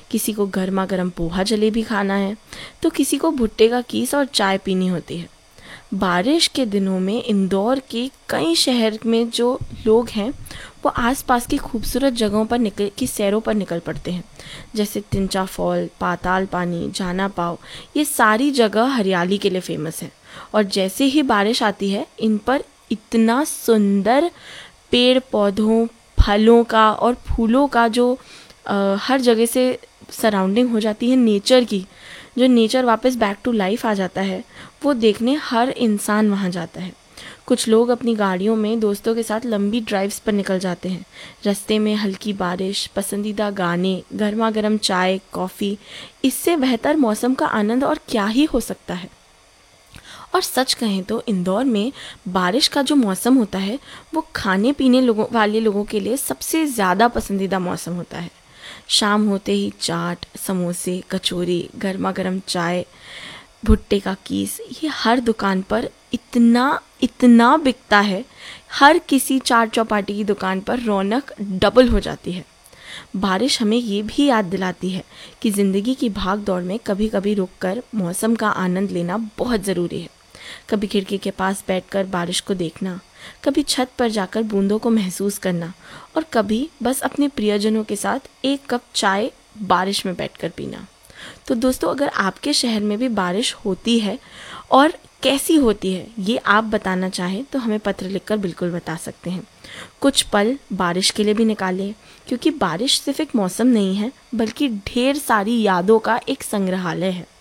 किसी को गर्मा गर्म पोहा जलेबी खाना है, तो किसी को भुट्टे का कीस और चाय पीनी होती है। बारिश के दिनों में इंदौर के कई शहर में जो लोग हैं वो आसपास की खूबसूरत जगहों पर सैरों पर निकल पड़ते हैं, जैसे तिंचा फॉल, पाताल पानी, जाना पाव। ये सारी जगह हरियाली के लिए फेमस है, और जैसे ही बारिश आती है इन पर इतना सुंदर पेड़ पौधों, फलों का और फूलों का जो हर जगह से सराउंडिंग हो जाती है नेचर की, जो नेचर वापस बैक टू लाइफ आ जाता है, वो देखने हर इंसान वहाँ जाता है। कुछ लोग अपनी गाड़ियों में दोस्तों के साथ लंबी ड्राइव्स पर निकल जाते हैं। रास्ते में हल्की बारिश, पसंदीदा गाने, गर्मा गर्म चाय, कॉफ़ी, इससे बेहतर मौसम का आनंद और क्या ही हो सकता है। और सच कहें तो इंदौर में बारिश का जो मौसम होता है वो खाने पीने वाले लोगों के लिए सबसे ज़्यादा पसंदीदा मौसम होता है। शाम होते ही चाट, समोसे, कचौरी, गर्मा गर्म चाय, भुट्टे का कीस, ये हर दुकान पर इतना इतना बिकता है। हर किसी चाट चौपाटी की दुकान पर रौनक डबल हो जाती है। बारिश हमें ये भी याद दिलाती है कि ज़िंदगी की भाग दौड़ में कभी कभी रुककर मौसम का आनंद लेना बहुत ज़रूरी है। कभी खिड़की के पास बैठकर बारिश को देखना, कभी छत पर जाकर बूंदों को महसूस करना, और कभी बस अपने प्रियजनों के साथ एक कप चाय बारिश में बैठकर पीना। तो दोस्तों, अगर आपके शहर में भी बारिश होती है और कैसी होती है ये आप बताना चाहें तो हमें पत्र लिखकर बिल्कुल बता सकते हैं। कुछ पल बारिश के लिए भी निकालिए, क्योंकि बारिश सिर्फ एक मौसम नहीं है बल्कि ढेर सारी यादों का एक संग्रहालय है।